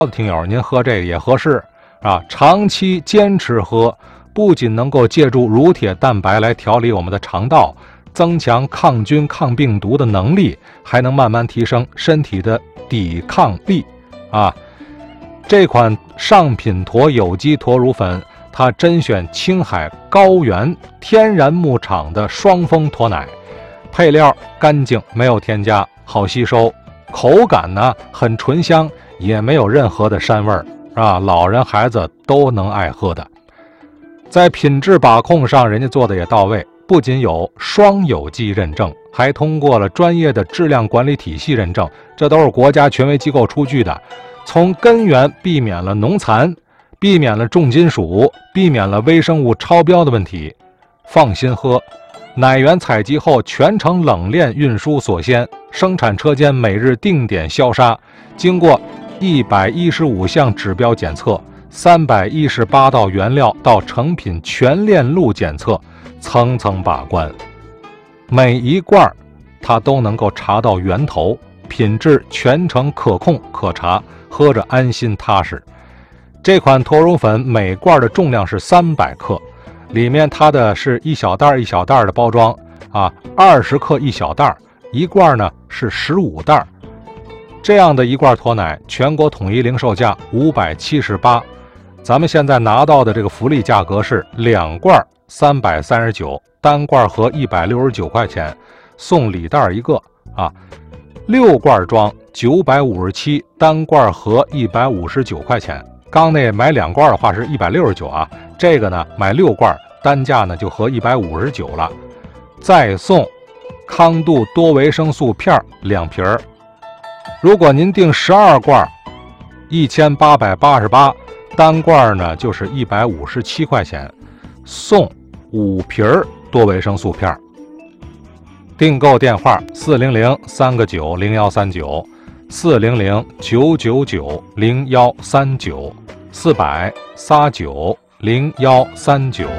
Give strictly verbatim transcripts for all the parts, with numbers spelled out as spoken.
听友，您喝这个也合适啊。长期坚持喝，不仅能够借助乳铁蛋白来调理我们的肠道，增强抗菌抗病毒的能力，还能慢慢提升身体的抵抗力啊。这款上品驼有机驼乳粉，它甄选青海高原天然牧场的双峰驼奶，配料干净，没有添加，好吸收，口感呢很醇香，也没有任何的膻味儿啊，老人孩子都能爱喝的。在品质把控上，人家做的也到位，不仅有双有机认证，还通过了专业的质量管理体系认证，这都是国家权威机构出具的，从根源避免了农残，避免了重金属，避免了微生物超标的问题。放心喝，奶源采集后全程冷链运输锁鲜，生产车间每日定点消杀，经过一百一十五项指标检测，三百一十八道原料到成品全链路检测，层层把关，每一罐它都能够查到源头，品质全程可控可查，喝着安心踏实。这款驼乳粉每罐的重量是三百克，里面它的是一小袋一小袋的包装啊，二十克一小袋，一罐呢是十五袋。这样的一罐驼奶，全国统一零售价五百七十八，咱们现在拿到的这个福利价格是两罐三百三十九，单罐合一百六十九块钱，送礼袋一个啊。六罐装九百五十七，单罐合一百五十九块钱。刚那买两罐的话是一百六十九啊，这个呢买六罐单价呢就合一百五十九了。再送康度多维生素片两瓶儿。如果您订十二罐，一千八百八十八，单罐呢就是一百五十七块钱，送五瓶多维生素片。订购电话四零零三个九零幺三九，四零零九九九零幺三九，四百三九零幺三九。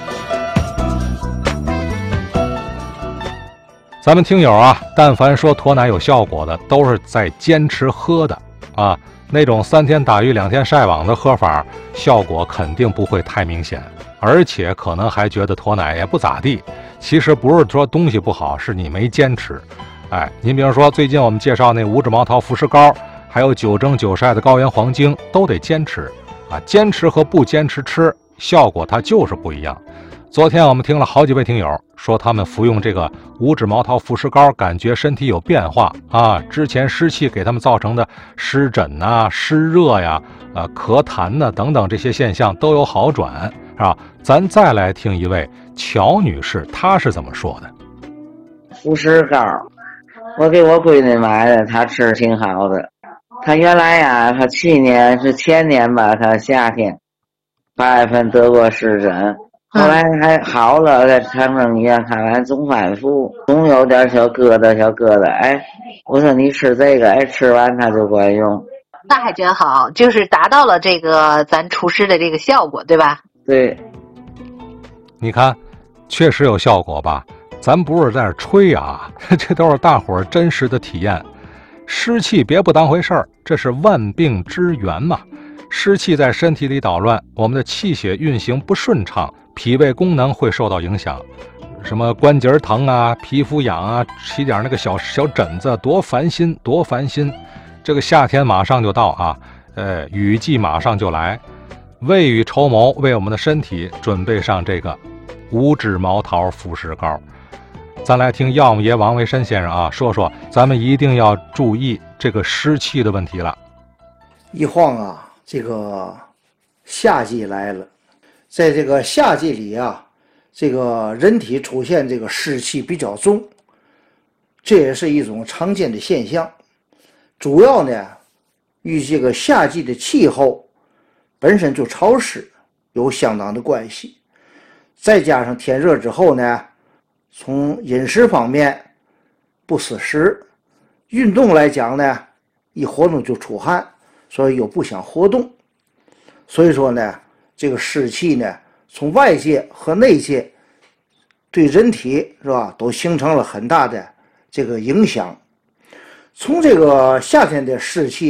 咱们听友啊，但凡说驼奶有效果的，都是在坚持喝的啊。那种三天打鱼两天晒网的喝法，效果肯定不会太明显，而且可能还觉得驼奶也不咋地。其实不是说东西不好，是你没坚持。哎，您比如说最近我们介绍那五指毛桃服食膏，还有九蒸九晒的高原黄精，都得坚持啊。坚持和不坚持吃，效果它就是不一样。昨天我们听了好几位听友说，他们服用这个五指毛桃服食膏，感觉身体有变化啊。之前湿气给他们造成的湿疹呐、湿热呀、呃咳痰呐等等这些现象都有好转，是吧？咱再来听一位乔女士，她是怎么说的？ 服食膏，我给我闺女买的，她吃挺好的。她原来呀，她去年是前年吧，她夏天八月份得过湿疹。后来还好了，在长征医院看完总反复，总有点小疙瘩小疙瘩。哎，我说你吃这个，哎，吃完它就管用。 那还真好，就是达到了这个咱除湿的这个效果，对吧？ 对。 你看，确实有效果吧？咱不是在这吹啊，这都是大伙儿真实的体验。湿气别不当回事儿，这是万病之源嘛。湿气在身体里捣乱，我们的气血运行不顺畅，脾胃功能会受到影响，什么关节疼啊、皮肤痒啊、起点那个小小疹子，多烦心，多烦心。这个夏天马上就到啊，呃，雨季马上就来，未雨绸缪，为我们的身体准备上这个五指毛桃服食膏。咱来听药母爷王维申先生啊说说，咱们一定要注意这个湿气的问题了。 一晃啊，这个夏季来了，在这个夏季里啊，这个人体出现这个湿气比较重，这也是一种常见的现象。主要呢与这个夏季的气候本身就潮湿有相当的关系，再加上天热之后呢，从饮食方面不思食，运动来讲呢，一活动就出汗，所以又不想活动。所以说呢，这个湿气呢，从外界和内界对人体是吧，都形成了很大的这个影响。从这个夏天的湿气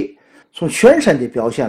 从全身的表现